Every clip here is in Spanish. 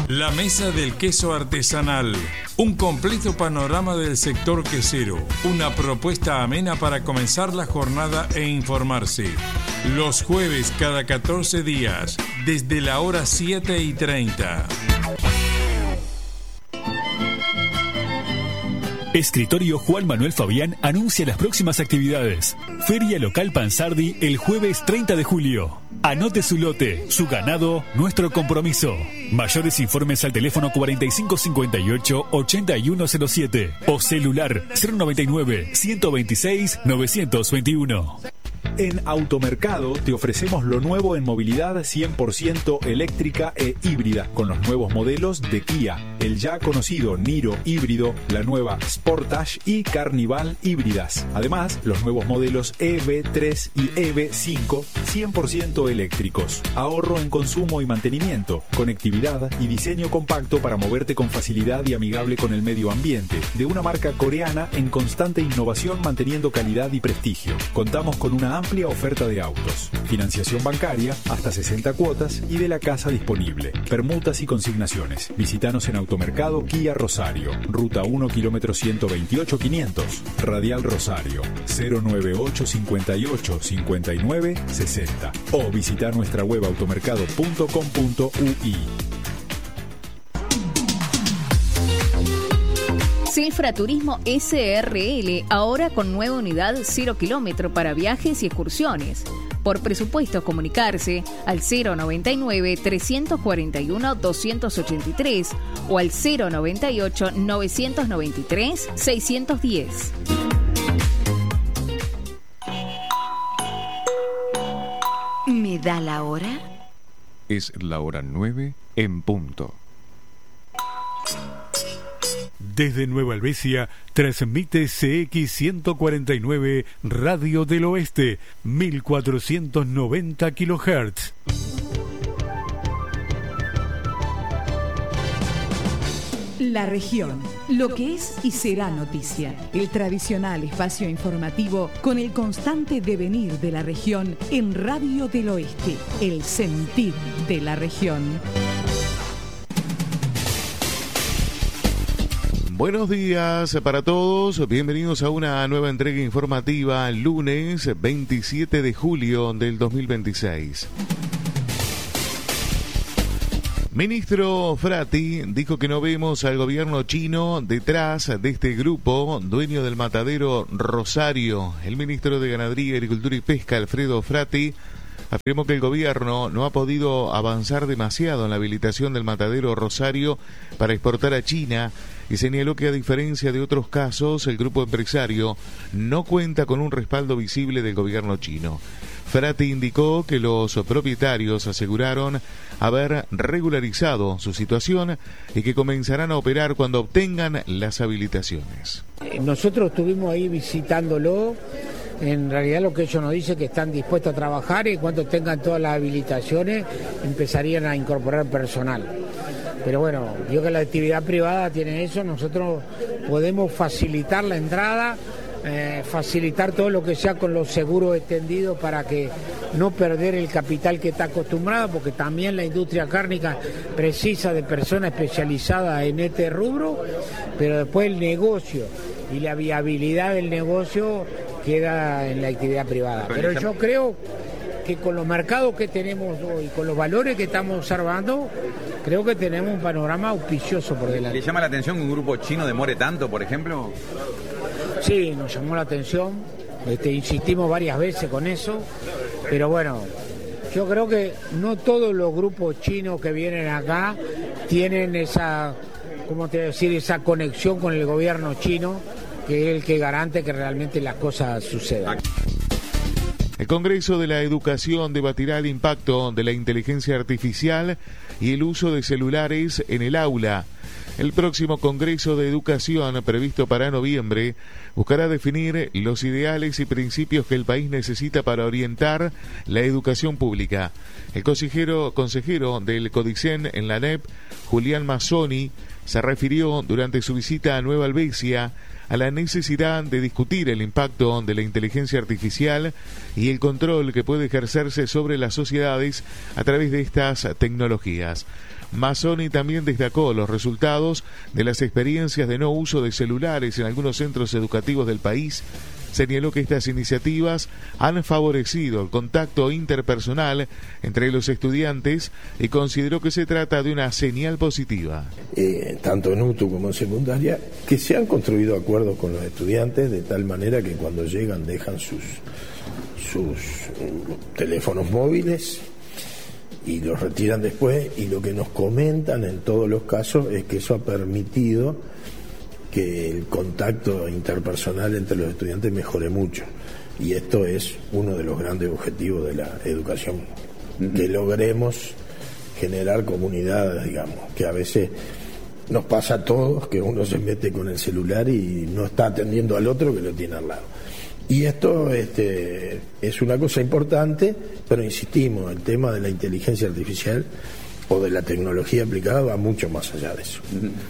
La Mesa del Queso Artesanal. Un completo panorama del sector quesero. Una propuesta amena para comenzar la jornada e informarse. Los jueves cada 14 días, desde la hora 7:30. Escritorio Juan Manuel Fabián anuncia las próximas actividades. Feria Local Pansardi el jueves 30 de julio. Anote su lote, su ganado, nuestro compromiso. Mayores informes al teléfono 4558-8107 o celular 099-126-921. En Automercado te ofrecemos lo nuevo en movilidad 100% eléctrica e híbrida, con los nuevos modelos de Kia, el ya conocido Niro híbrido, la nueva Sportage y Carnival híbridas. Además, los nuevos modelos EV3 y EV5 100% eléctricos. Ahorro en consumo y mantenimiento, conectividad y diseño compacto para moverte con facilidad y amigable con el medio ambiente. De una marca coreana en constante innovación, manteniendo calidad y prestigio. Contamos con una amplia oferta de autos, financiación bancaria hasta 60 cuotas y de la casa disponible, permutas y consignaciones. Visítanos en Automercado Kia Rosario, Ruta 1, kilómetro 128 500, Radial Rosario, 098 58 59 60 o visita nuestra web automercado.com.ui. Silfra Turismo SRL, ahora con nueva unidad 0 kilómetro para viajes y excursiones. Por presupuesto, comunicarse al 099-341-283 o al 098-993-610. ¿Me da la hora? Es la hora 9 en punto. Desde Nueva Helvecia, transmite CX149 Radio del Oeste, 1490 kHz. La región, lo que es y será noticia. El tradicional espacio informativo con el constante devenir de la región en Radio del Oeste, el sentir de la región. Buenos días para todos, bienvenidos a una nueva entrega informativa, lunes 27 de julio del 2026. Ministro Frati dijo que no vemos al gobierno chino detrás de este grupo, dueño del matadero Rosario. El ministro de Ganadería, Agricultura y Pesca, Alfredo Frati, afirmó que el gobierno no ha podido avanzar demasiado en la habilitación del matadero Rosario para exportar a China y señaló que, a diferencia de otros casos, el grupo empresario no cuenta con un respaldo visible del gobierno chino. Frati indicó que los propietarios aseguraron haber regularizado su situación y que comenzarán a operar cuando obtengan las habilitaciones. Nosotros estuvimos ahí visitándolo. En realidad lo que ellos nos dicen es que están dispuestos a trabajar y cuando tengan todas las habilitaciones empezarían a incorporar personal. Pero bueno, yo que la actividad privada tiene eso, nosotros podemos facilitar la entrada, facilitar todo lo que sea con los seguros extendidos para que no perder el capital que está acostumbrado, porque también la industria cárnica precisa de personas especializadas en este rubro, pero después el negocio y la viabilidad del negocio queda en la actividad privada. Pero yo creo que con los mercados que tenemos hoy, con los valores que estamos observando, creo que tenemos un panorama auspicioso por delante. ¿Le llama la atención que un grupo chino demore tanto, por ejemplo? Sí, nos llamó la atención, insistimos varias veces con eso, pero bueno, yo creo que no todos los grupos chinos que vienen acá tienen esa, ¿cómo te voy a decir?, esa conexión con el gobierno chino, que es el que garante que realmente las cosas sucedan. El Congreso de la Educación debatirá el impacto de la inteligencia artificial y el uso de celulares en el aula. El próximo Congreso de Educación, previsto para noviembre, buscará definir los ideales y principios que el país necesita para orientar la educación pública. El consejero del CODICEN en la ANEP, Julián Mazzoni, se refirió durante su visita a Nueva Helvecia a la necesidad de discutir el impacto de la inteligencia artificial y el control que puede ejercerse sobre las sociedades a través de estas tecnologías. Mazzoni también destacó los resultados de las experiencias de no uso de celulares en algunos centros educativos del país. Señaló que estas iniciativas han favorecido el contacto interpersonal entre los estudiantes y consideró que se trata de una señal positiva. Tanto en UTU como en secundaria, que se han construido acuerdos con los estudiantes de tal manera que cuando llegan dejan sus teléfonos móviles y los retiran después, y lo que nos comentan en todos los casos es que eso ha permitido que el contacto interpersonal entre los estudiantes mejore mucho, y esto es uno de los grandes objetivos de la educación, que logremos generar comunidades, digamos, que a veces nos pasa a todos que uno se mete con el celular y no está atendiendo al otro que lo tiene al lado. Y esto es una cosa importante, pero insistimos, el tema de la inteligencia artificial o de la tecnología aplicada va mucho más allá de eso.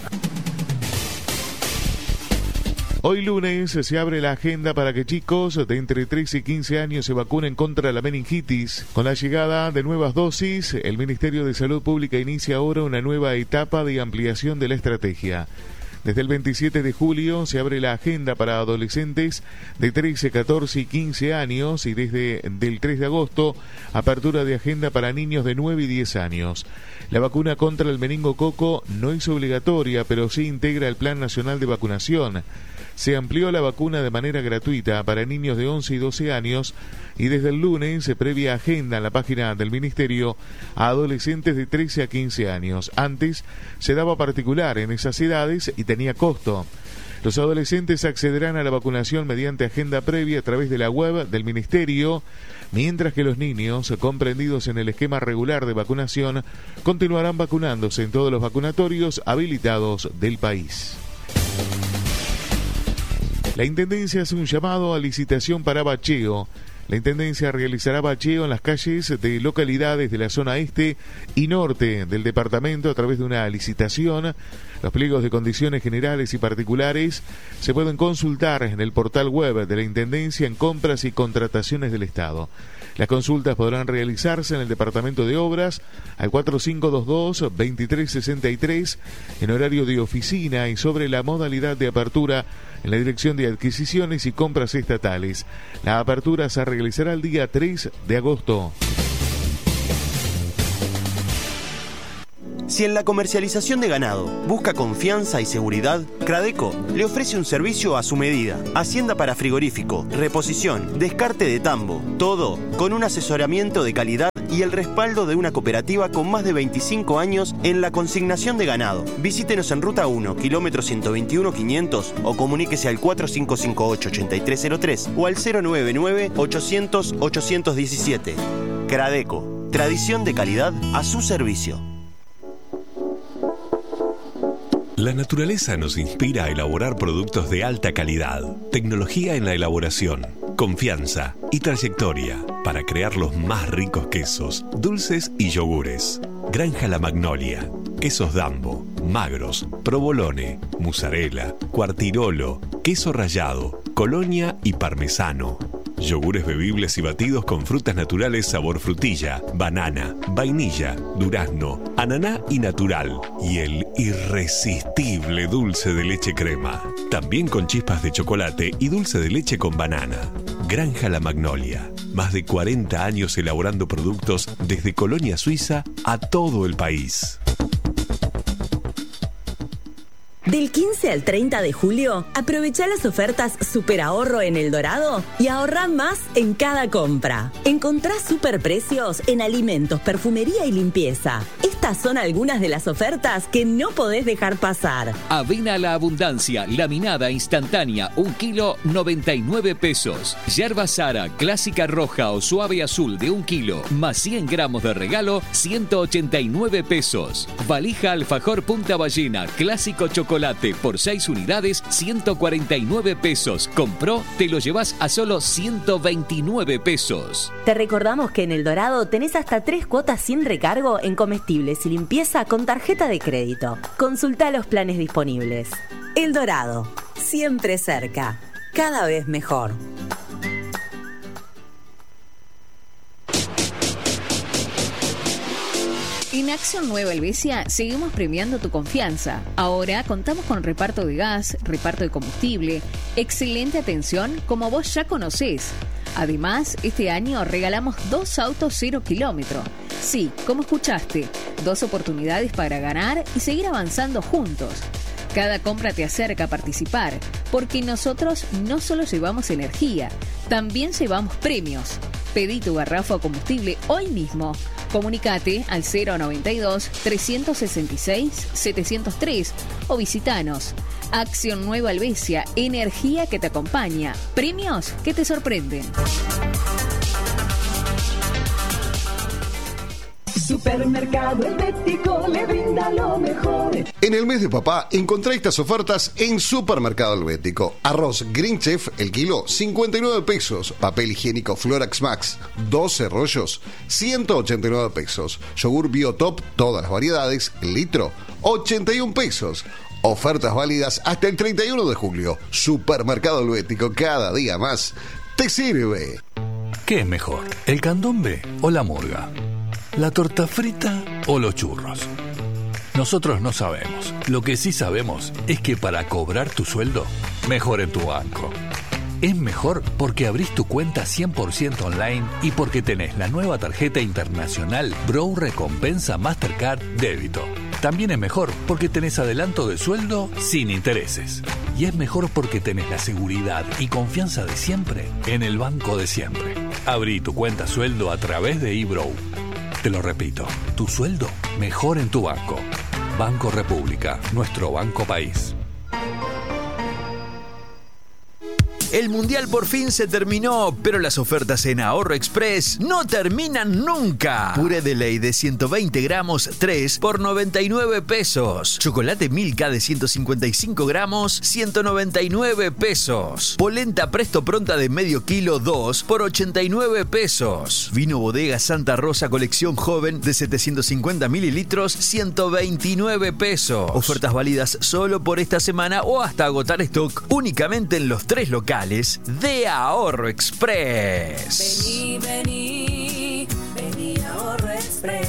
Hoy lunes se abre la agenda para que chicos de entre 13 y 15 años se vacunen contra la meningitis. Con la llegada de nuevas dosis, el Ministerio de Salud Pública inicia ahora una nueva etapa de ampliación de la estrategia. Desde el 27 de julio se abre la agenda para adolescentes de 13, 14 y 15 años y desde el 3 de agosto, apertura de agenda para niños de 9 y 10 años. La vacuna contra el meningococo no es obligatoria, pero sí integra el Plan Nacional de Vacunación. Se amplió la vacuna de manera gratuita para niños de 11 y 12 años y desde el lunes se previa agenda en la página del Ministerio a adolescentes de 13 a 15 años. Antes se daba particular en esas edades y tenía costo. Los adolescentes accederán a la vacunación mediante agenda previa a través de la web del Ministerio, mientras que los niños comprendidos en el esquema regular de vacunación continuarán vacunándose en todos los vacunatorios habilitados del país. La Intendencia hace un llamado a licitación para bacheo. La Intendencia realizará bacheo en las calles de localidades de la zona este y norte del departamento a través de una licitación. Los pliegos de condiciones generales y particulares se pueden consultar en el portal web de la Intendencia en Compras y Contrataciones del Estado. Las consultas podrán realizarse en el Departamento de Obras al 4522-2363 en horario de oficina y sobre la modalidad de apertura en la Dirección de Adquisiciones y Compras Estatales. La apertura se realizará el día 3 de agosto. Si en la comercialización de ganado busca confianza y seguridad, Cradeco le ofrece un servicio a su medida. Hacienda para frigorífico, reposición, descarte de tambo, todo con un asesoramiento de calidad y el respaldo de una cooperativa con más de 25 años en la consignación de ganado. Visítenos en Ruta 1, kilómetro 121-500 o comuníquese al 4558-8303 o al 099-800-817. Cradeco, tradición de calidad a su servicio. La naturaleza nos inspira a elaborar productos de alta calidad, tecnología en la elaboración, confianza y trayectoria para crear los más ricos quesos, dulces y yogures. Granja La Magnolia, quesos Dambo, magros, provolone, mozzarella, quartirolo, queso rallado, colonia y parmesano. Yogures bebibles y batidos con frutas naturales sabor frutilla, banana, vainilla, durazno, ananá y natural. Y el irresistible dulce de leche crema. También con chispas de chocolate y dulce de leche con banana. Granja La Magnolia. Más de 40 años elaborando productos desde Colonia Suiza a todo el país. Del 15 al 30 de julio, aprovecha las ofertas Super Ahorro en El Dorado y ahorrá más en cada compra. Encontrá superprecios en alimentos, perfumería y limpieza. Estas son algunas de las ofertas que no podés dejar pasar. Avena La Abundancia, laminada instantánea, 1 kilo, 99 pesos. Yerba Sara, clásica roja o suave azul de 1 kilo, más 100 gramos de regalo, 189 pesos. Valija alfajor Punta Ballena, clásico chocolate por 6 unidades, 149 pesos. Compró, te lo llevas a solo 129 pesos. Te recordamos que en El Dorado tenés hasta 3 cuotas sin recargo en comestibles materiales y limpieza con tarjeta de crédito. Consulta los planes disponibles. El Dorado, siempre cerca, cada vez mejor. En Acción Nueva Helvecia seguimos premiando tu confianza. Ahora contamos con reparto de gas, reparto de combustible, excelente atención como vos ya conocés. Además, este año regalamos 2 autos 0 kilómetro. Sí, como escuchaste, 2 oportunidades para ganar y seguir avanzando juntos. Cada compra te acerca a participar, porque nosotros no solo llevamos energía, también llevamos premios. Pedí tu garrafa o combustible hoy mismo. Comunicate al 092-366-703 o visitanos. Acción Nueva Helvecia, energía que te acompaña, premios que te sorprenden. Supermercado Helvético le brinda lo mejor. En el mes de papá encontrá estas ofertas en Supermercado Helvético. Arroz Green Chef, el kilo, 59 pesos. Papel higiénico Florax Max, 12 rollos, 189 pesos. Yogur Biotop, todas las variedades, el litro, 81 pesos. Ofertas válidas hasta el 31 de julio. Supermercado Helvético, cada día más te sirve. ¿Qué es mejor, el candombe o la murga? ¿La torta frita o los churros? Nosotros no sabemos. Lo que sí sabemos es que para cobrar tu sueldo, mejor en tu banco. Es mejor porque abrís tu cuenta 100% online y porque tenés la nueva tarjeta internacional Bro Recompensa Mastercard Débito. También es mejor porque tenés adelanto de sueldo sin intereses. Y es mejor porque tenés la seguridad y confianza de siempre en el banco de siempre. Abrí tu cuenta sueldo a través de eBrow. Te lo repito, tu sueldo mejor en tu banco. Banco República, nuestro banco país. El Mundial por fin se terminó, pero las ofertas en Ahorro Express no terminan nunca. Puré de ley de 120 gramos, 3 por 99 pesos. Chocolate Milka de 155 gramos, 199 pesos. Polenta Presto Pronta de medio kilo, 2 por 89 pesos. Vino Bodega Santa Rosa Colección Joven de 750 mililitros, 129 pesos. Ofertas válidas solo por esta semana o hasta agotar stock únicamente en los 3 locales de Ahorro Express. Vení, vení, vení a Ahorro Express.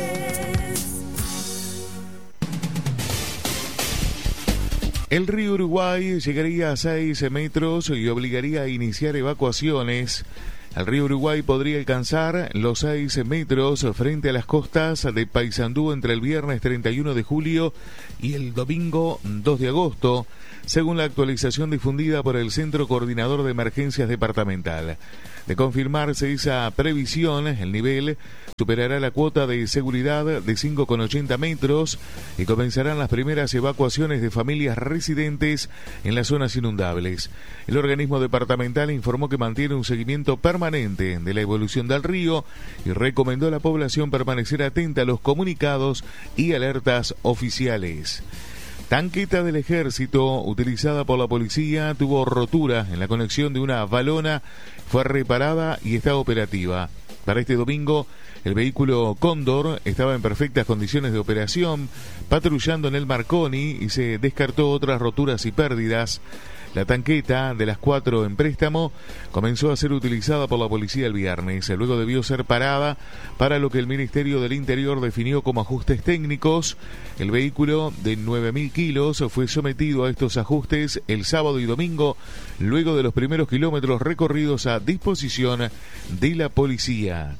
El río Uruguay llegaría a 6 metros y obligaría a iniciar evacuaciones. El río Uruguay podría alcanzar los 6 metros frente a las costas de Paysandú entre el viernes 31 de julio y el domingo 2 de agosto, según la actualización difundida por el Centro Coordinador de Emergencias Departamental. De confirmarse esa previsión, el nivel superará la cuota de seguridad de 5,80 metros y comenzarán las primeras evacuaciones de familias residentes en las zonas inundables. El organismo departamental informó que mantiene un seguimiento permanente de la evolución del río y recomendó a la población permanecer atenta a los comunicados y alertas oficiales. Tanqueta del Ejército, utilizada por la policía, tuvo rotura en la conexión de una balona, fue reparada y está operativa. Para este domingo, el vehículo Cóndor estaba en perfectas condiciones de operación, patrullando en el Marconi y se descartó otras roturas y pérdidas. La tanqueta, de las 4 en préstamo, comenzó a ser utilizada por la policía el viernes. Luego debió ser parada para lo que el Ministerio del Interior definió como ajustes técnicos. El vehículo de 9.000 kilos fue sometido a estos ajustes el sábado y domingo, luego de los primeros kilómetros recorridos a disposición de la policía.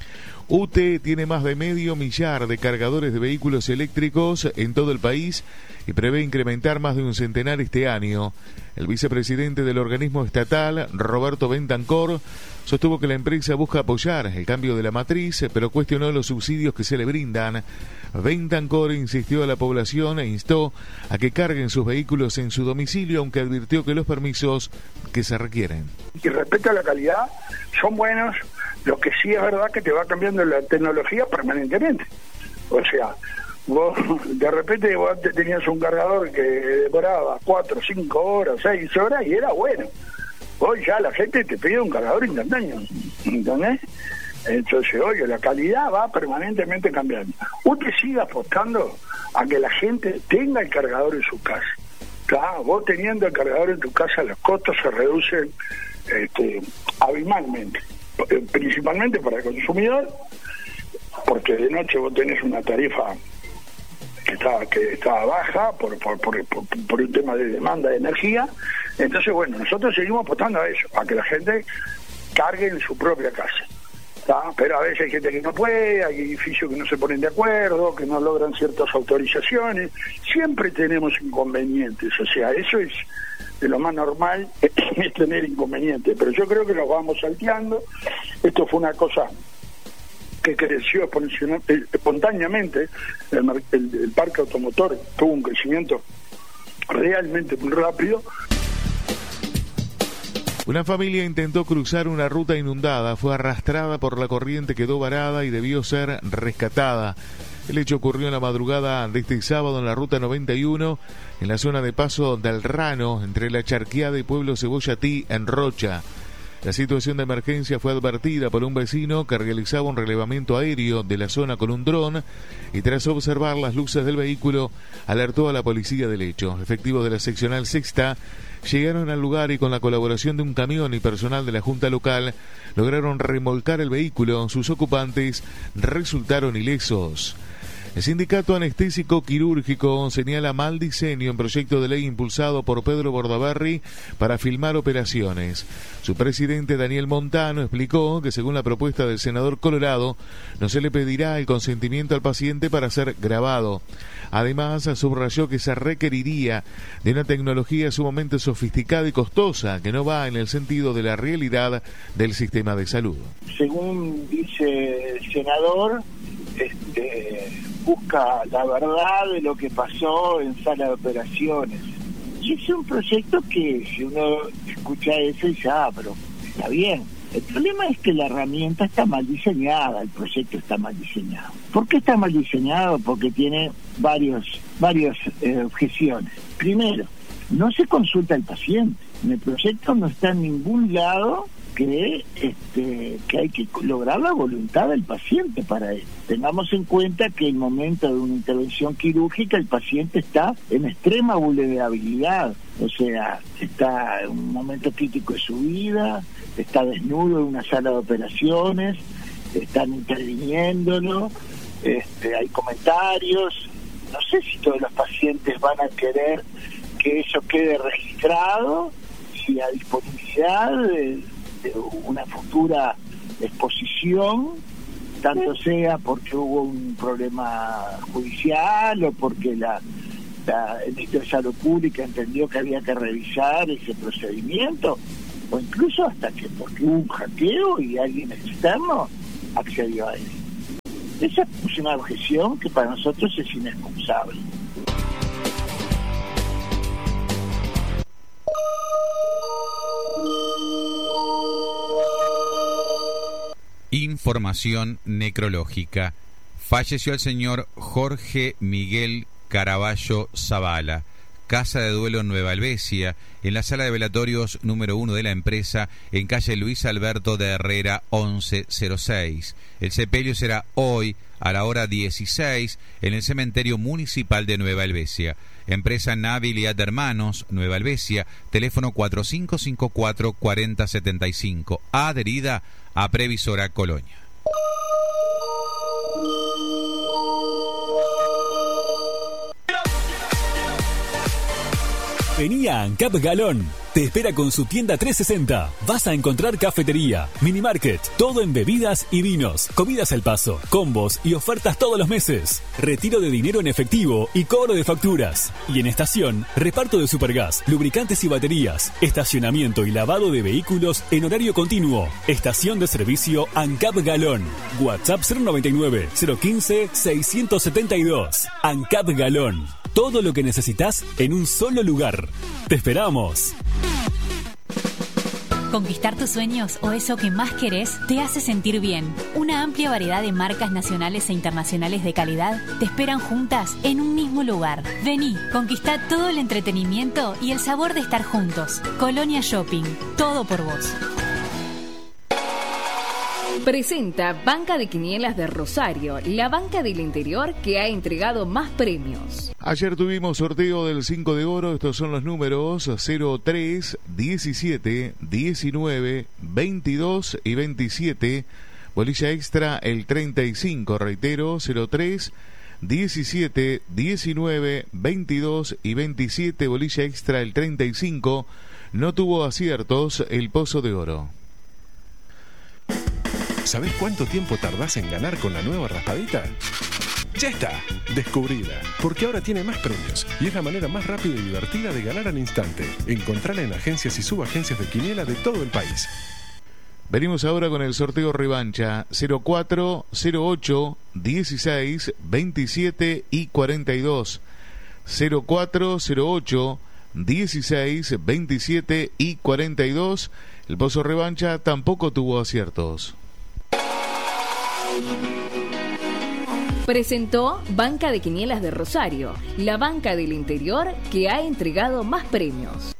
UTE tiene más de 500.000 de cargadores de vehículos eléctricos en todo el país y prevé incrementar más de un centenar este año. El vicepresidente del organismo estatal, Roberto Bentancor, sostuvo que la empresa busca apoyar el cambio de la matriz, pero cuestionó los subsidios que se le brindan. Bentancor insistió a la población e instó a que carguen sus vehículos en su domicilio, aunque advirtió que los permisos que se requieren. Y respecto a la calidad, son buenos. Lo que sí es verdad que te va cambiando la tecnología permanentemente. O sea, vos de repente vos tenías un cargador que demoraba 4, 5 horas, 6 horas y era bueno. Hoy ya la gente te pide un cargador instantáneo, ¿entendés? Entonces, oye, la calidad va permanentemente cambiando. Usted sigue apostando a que la gente tenga el cargador en su casa. ¿Tá? Vos teniendo el cargador en tu casa, los costos se reducen abismalmente, principalmente para el consumidor, porque de noche vos tenés una tarifa que estaba baja por un tema de demanda de energía. Entonces, bueno, nosotros seguimos apostando a eso, a que la gente cargue en su propia casa. ¿Tá? Pero a veces hay gente que no puede, hay edificios que no se ponen de acuerdo, que no logran ciertas autorizaciones. Siempre tenemos inconvenientes, o sea, eso es de lo más normal, es tener inconvenientes, pero yo creo que los vamos salteando. Esto fue una cosa que creció espontáneamente. El parque automotor tuvo un crecimiento realmente muy rápido. Una familia intentó cruzar una ruta inundada, fue arrastrada por la corriente, quedó varada y debió ser rescatada. El hecho ocurrió en la madrugada de este sábado en la ruta 91, en la zona de paso del Rano, entre La Charqueada y Pueblo Cebollatí, en Rocha. La situación de emergencia fue advertida por un vecino que realizaba un relevamiento aéreo de la zona con un dron y tras observar las luces del vehículo alertó a la policía del hecho. Efectivos de la seccional sexta llegaron al lugar y con la colaboración de un camión y personal de la Junta Local lograron remolcar el vehículo. Sus ocupantes resultaron ilesos. El sindicato anestésico quirúrgico señala mal diseño en proyecto de ley impulsado por Pedro Bordaberry para filmar operaciones. Su presidente Daniel Montano explicó que según la propuesta del senador Colorado no se le pedirá el consentimiento al paciente para ser grabado. Además, subrayó que se requeriría de una tecnología sumamente sofisticada y costosa que no va en el sentido de la realidad del sistema de salud. Según dice el senador, busca la verdad de lo que pasó en sala de operaciones. Y es un proyecto que si uno escucha eso dice, pero está bien. El problema es que la herramienta está mal diseñada, el proyecto está mal diseñado. ¿Por qué está mal diseñado? Porque tiene varias objeciones. Primero, no se consulta al paciente. En el proyecto no está en ningún lado que hay que lograr la voluntad del paciente para eso. Tengamos en cuenta que en el momento de una intervención quirúrgica el paciente está en extrema vulnerabilidad, o sea, está en un momento crítico de su vida, está desnudo en una sala de operaciones, están interviniéndolo, hay comentarios, no sé si todos los pacientes van a querer que eso quede registrado, si a disponibilidad de una futura exposición, tanto sea porque hubo un problema judicial o porque el Ministerio de Salud Pública entendió que había que revisar ese procedimiento, o incluso hasta que porque hubo un hackeo y alguien externo accedió a él. Esa es una objeción que para nosotros es inexcusable. Información necrológica. Falleció el señor Jorge Miguel Caraballo Zavala, Casa de Duelo Nueva Helvecia, en la sala de velatorios número 1 de la empresa, en calle Luis Alberto de Herrera 1106. El sepelio será hoy a la hora 16 en el cementerio municipal de Nueva Helvecia. Empresa Nabilidad Hermanos, Nueva Helvecia, teléfono 4554-4075, adherida a Previsora Colonia. Vení a ANCAP Galón. Te espera con su tienda 360. Vas a encontrar cafetería, mini market, todo en bebidas y vinos, comidas al paso, combos y ofertas todos los meses. Retiro de dinero en efectivo y cobro de facturas. Y en estación, reparto de supergas, lubricantes y baterías, estacionamiento y lavado de vehículos en horario continuo. Estación de servicio ANCAP Galón. WhatsApp 099 015 672. ANCAP Galón. Todo lo que necesitas en un solo lugar. ¡Te esperamos! Conquistar tus sueños o eso que más querés te hace sentir bien. Una amplia variedad de marcas nacionales e internacionales de calidad te esperan juntas en un mismo lugar. Vení, conquistá todo el entretenimiento y el sabor de estar juntos. Colonia Shopping, todo por vos. Presenta Banca de Quinielas de Rosario, la banca del interior que ha entregado más premios. Ayer tuvimos sorteo del 5 de oro. Estos son los números 03, 17, 19, 22 y 27. Bolilla extra el 35, reitero, 03, 17, 19, 22 y 27. Bolilla extra el 35. No tuvo aciertos el Pozo de Oro. ¿Sabés cuánto tiempo tardás en ganar con la nueva raspadita? Ya está, descubrila, porque ahora tiene más premios y es la manera más rápida y divertida de ganar al instante. Encontrala en agencias y subagencias de quiniela de todo el país. Venimos ahora con el sorteo revancha 04, 08, 16, 27 y 42. 04, 08, 16, 27 y 42. El Pozo revancha tampoco tuvo aciertos. Presentó Banca de Quinielas de Rosario, la banca del interior que ha entregado más premios.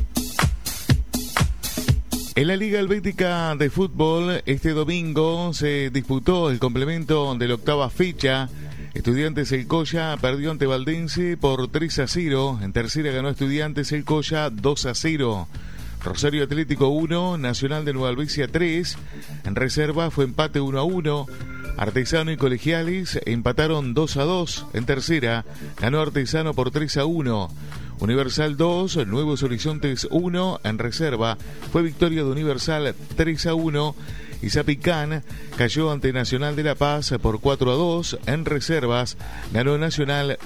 En la Liga Helvética de Fútbol, este domingo se disputó el complemento de la octava fecha. Estudiantes El Colla perdió ante Valdense por 3-0. En tercera ganó Estudiantes El Colla 2-0. Rosario Atlético 1, Nacional de Nueva Albesia 3. En reserva fue empate 1-1. Artesano y Colegiales empataron 2-2. En tercera ganó Artesano por 3-1. Universal 2, Nuevos Horizontes 1. En reserva fue victoria de Universal 3-1. Y Zapicán cayó ante Nacional de La Paz por 4-2. En reservas ganó Nacional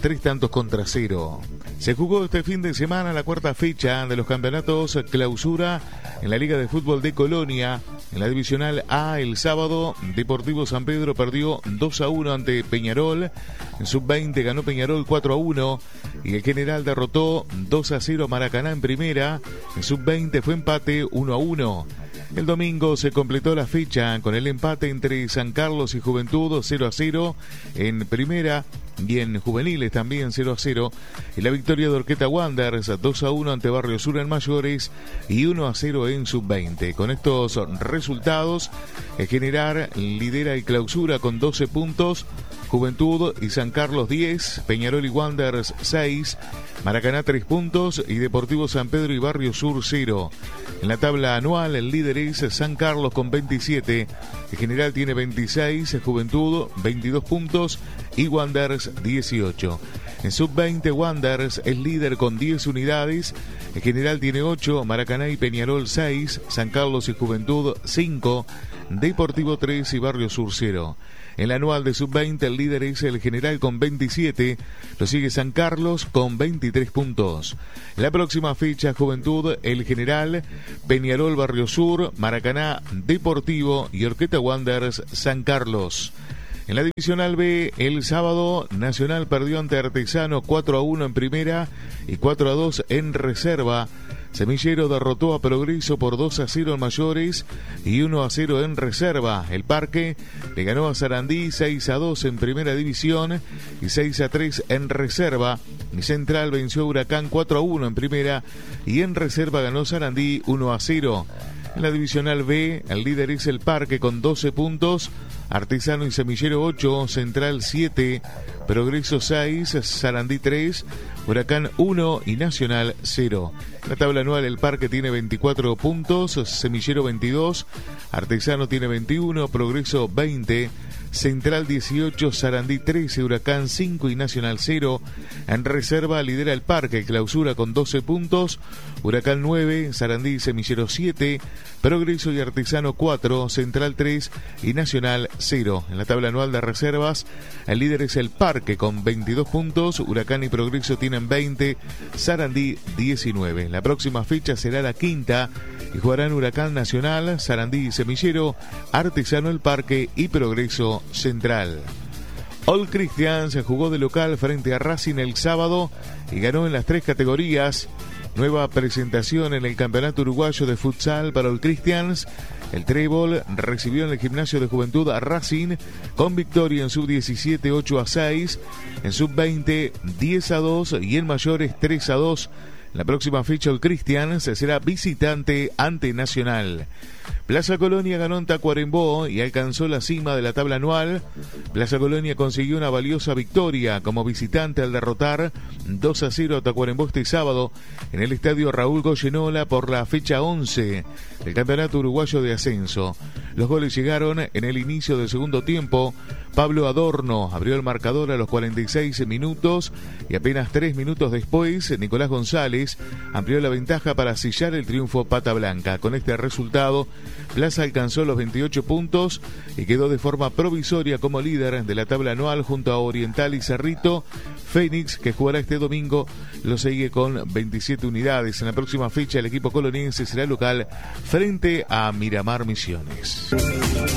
3-0. Se jugó este fin de semana la cuarta fecha de los campeonatos clausura en la Liga de Fútbol de Colonia. En la Divisional A el sábado, Deportivo San Pedro perdió 2-1 ante Peñarol. En Sub-20 ganó Peñarol 4-1 y el General derrotó 2-0 a Maracaná en primera. En Sub-20 fue empate 1-1. El domingo se completó la fecha con el empate entre San Carlos y Juventud 0-0 en primera y en juveniles también 0-0. Y la victoria de Orqueta Wanderers 2-1 ante Barrio Sur en mayores y 1-0 en sub-20. Con estos resultados, el General lidera el clausura con 12 puntos. Juventud y San Carlos 10, Peñarol y Wanderers 6, Maracaná 3 puntos y Deportivo San Pedro y Barrio Sur 0. En la tabla anual el líder es San Carlos con 27, el General tiene 26, Juventud 22 puntos y Wanderers 18. En sub-20 Wanderers es líder con 10 unidades, el General tiene 8, Maracaná y Peñarol 6, San Carlos y Juventud 5, Deportivo 3 y Barrio Sur 0. En la anual de sub-20 el líder es el General con 27, lo sigue San Carlos con 23 puntos. La próxima fecha Juventud, el General, Peñarol, Barrio Sur, Maracaná, Deportivo y Orqueta Wanderers, San Carlos. En la Divisional B, el sábado, Nacional perdió ante Artesano 4-1 en primera y 4-2 en reserva. Semillero derrotó a Progreso por 2-0 en mayores y 1-0 en reserva. El Parque le ganó a Sarandí 6-2 en primera división y 6-3 en reserva. Y Central venció a Huracán 4-1 en primera y en reserva ganó Sarandí 1-0. En la Divisional B, el líder es el Parque con 12 puntos, Artesano y Semillero 8, Central 7, Progreso 6, Sarandí 3, Huracán 1 y Nacional 0. En la tabla anual el Parque tiene 24 puntos, Semillero 22, Artesano tiene 21, Progreso 20, Central 18, Sarandí 13, Huracán 5 y Nacional 0. En reserva lidera el Parque, clausura con 12 puntos, Huracán 9, Sarandí y Semillero 7, Progreso y Artesano 4, Central 3 y Nacional 0. En la tabla anual de reservas, el líder es el Parque con 22 puntos, Huracán y Progreso tienen 20, Sarandí 19. La próxima fecha será la quinta y jugarán Huracán, Nacional, Sarandí y Semillero, Artesano, el Parque y Progreso Central. All Christians se jugó de local frente a Racing el sábado y ganó en las 3 categorías. Nueva presentación en el Campeonato Uruguayo de Futsal para All Christians. El Trébol recibió en el Gimnasio de Juventud a Racing con victoria en sub-17 8-6, en sub-20 10-2 y en mayores 3-2. La próxima fecha el Cristian se será visitante ante Nacional. Plaza Colonia ganó en Tacuarembó y alcanzó la cima de la tabla anual. Plaza Colonia consiguió una valiosa victoria como visitante al derrotar 2-0 a Tacuarembó este sábado en el estadio Raúl Goyenola por la fecha 11 del Campeonato Uruguayo de Ascenso. Los goles llegaron en el inicio del segundo tiempo. Pablo Adorno abrió el marcador a los 46 minutos y apenas 3 minutos después Nicolás González amplió la ventaja para sellar el triunfo pata blanca. Con este resultado, Plaza alcanzó los 28 puntos y quedó de forma provisoria como líder de la tabla anual junto a Oriental y Cerrito. Fénix, que jugará este domingo, lo sigue con 27 unidades. En la próxima fecha el equipo coloniense será local frente a Miramar Misiones.